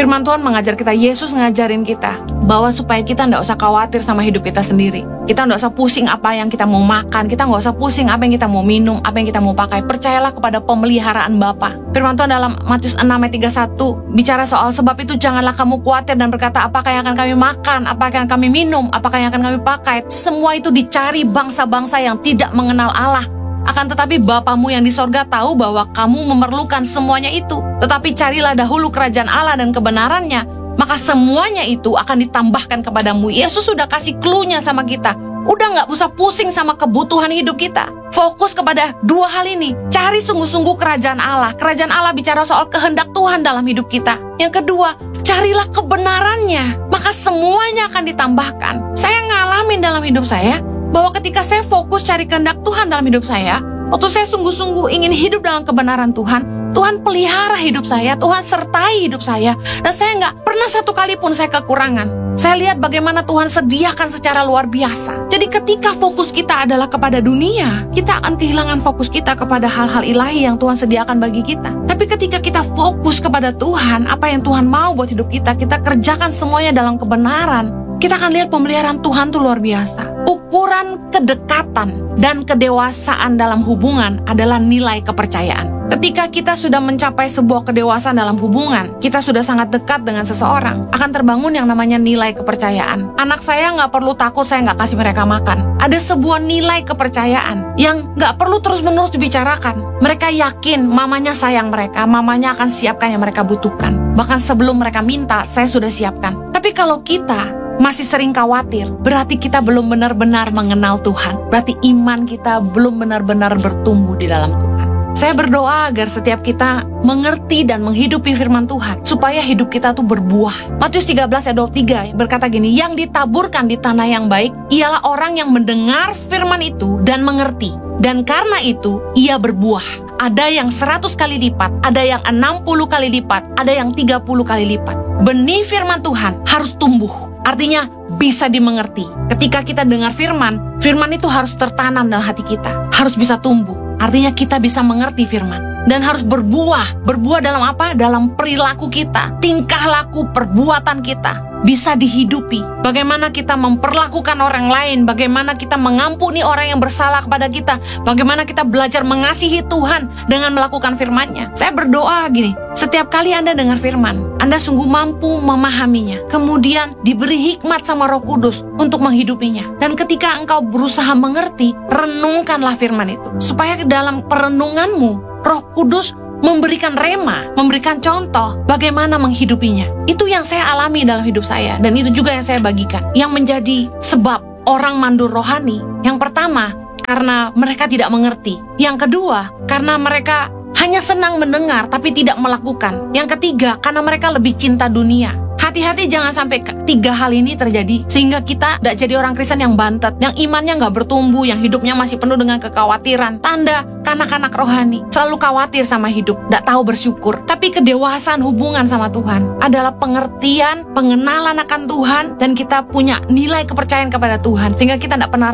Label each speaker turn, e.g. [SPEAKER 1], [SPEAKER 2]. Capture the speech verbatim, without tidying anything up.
[SPEAKER 1] Firman Tuhan mengajar kita, Yesus ngajarin kita bahwa supaya kita nggak usah khawatir sama hidup kita sendiri. Kita nggak usah pusing apa yang kita mau makan, kita nggak usah pusing apa yang kita mau minum, apa yang kita mau pakai. Percayalah kepada pemeliharaan Bapa. Firman Tuhan dalam Matius enam ayat tiga puluh satu bicara soal sebab itu janganlah kamu khawatir dan berkata apakah yang akan kami makan, apakah yang kami minum, apakah yang akan kami pakai. Semua itu dicari bangsa-bangsa yang tidak mengenal Allah. Akan tetapi Bapamu yang di sorga tahu bahwa kamu memerlukan semuanya itu. Tetapi carilah dahulu kerajaan Allah dan kebenarannya, maka semuanya itu akan ditambahkan kepadamu. Yesus sudah kasih clue-nya sama kita. Udah gak usah pusing sama kebutuhan hidup kita. Fokus kepada dua hal ini. Cari sungguh-sungguh kerajaan Allah. Kerajaan Allah bicara soal kehendak Tuhan dalam hidup kita. Yang kedua, carilah kebenarannya, maka semuanya akan ditambahkan. Saya ngalamin dalam hidup saya bahwa ketika saya fokus cari kehendak Tuhan dalam hidup saya, waktu saya sungguh-sungguh ingin hidup dalam kebenaran Tuhan, Tuhan pelihara hidup saya, Tuhan sertai hidup saya, dan saya nggak pernah satu kali pun saya kekurangan. Saya lihat bagaimana Tuhan sediakan secara luar biasa. Jadi ketika fokus kita adalah kepada dunia, kita akan kehilangan fokus kita kepada hal-hal ilahi yang Tuhan sediakan bagi kita. Tapi ketika kita fokus kepada Tuhan, apa yang Tuhan mau buat hidup kita, kita kerjakan semuanya dalam kebenaran, kita akan lihat pemeliharaan Tuhan tuh luar biasa. Ukuran kedekatan dan kedewasaan dalam hubungan adalah nilai kepercayaan. Ketika kita sudah mencapai sebuah kedewasaan dalam hubungan, kita sudah sangat dekat dengan seseorang, akan terbangun yang namanya nilai kepercayaan. Anak saya nggak perlu takut saya nggak kasih mereka makan. Ada sebuah nilai kepercayaan yang nggak perlu terus-menerus dibicarakan. Mereka yakin mamanya sayang mereka, mamanya akan siapkan yang mereka butuhkan. Bahkan sebelum mereka minta, saya sudah siapkan. Tapi kalau kita masih sering khawatir, berarti kita belum benar-benar mengenal Tuhan. Berarti iman kita belum benar-benar bertumbuh di dalam Tuhan. Saya berdoa agar setiap kita mengerti dan menghidupi firman Tuhan, supaya hidup kita tuh berbuah. Matius tiga belas ayat dua puluh tiga berkata gini, yang ditaburkan di tanah yang baik, ialah orang yang mendengar firman itu dan mengerti. Dan karena itu, ia berbuah. Ada yang seratus kali lipat, ada yang enam puluh kali lipat, ada yang tiga puluh kali lipat. Benih firman Tuhan harus tumbuh. Artinya bisa dimengerti. Ketika kita dengar firman, firman itu harus tertanam dalam hati kita, harus bisa tumbuh. Artinya kita bisa mengerti firman dan harus berbuah. Berbuah dalam apa? Dalam perilaku kita, tingkah laku, perbuatan kita bisa dihidupi. Bagaimana kita memperlakukan orang lain, bagaimana kita mengampuni orang yang bersalah kepada kita, bagaimana kita belajar mengasihi Tuhan dengan melakukan firman-Nya. Saya berdoa gini, setiap kali Anda dengar firman, Anda sungguh mampu memahaminya, kemudian diberi hikmat sama Roh Kudus untuk menghidupinya. Dan ketika engkau berusaha mengerti, renungkanlah firman itu, supaya dalam perenunganmu Roh Kudus memberikan rema, memberikan contoh bagaimana menghidupinya. Itu yang saya alami dalam hidup saya, dan itu juga yang saya bagikan. Yang menjadi sebab orang mandur rohani, yang pertama, karena mereka tidak mengerti. Yang kedua, karena mereka hanya senang mendengar tapi tidak melakukan. Yang ketiga, karena mereka lebih cinta dunia. Hati-hati jangan sampai tiga hal ini terjadi, sehingga kita tidak jadi orang Kristen yang bantet, yang imannya nggak bertumbuh, yang hidupnya masih penuh dengan kekhawatiran. Tanda kanak-kanak rohani selalu khawatir sama hidup, tidak tahu bersyukur. Tapi kedewasaan hubungan sama Tuhan adalah pengertian, pengenalan akan Tuhan, dan kita punya nilai kepercayaan kepada Tuhan, sehingga kita tidak pernah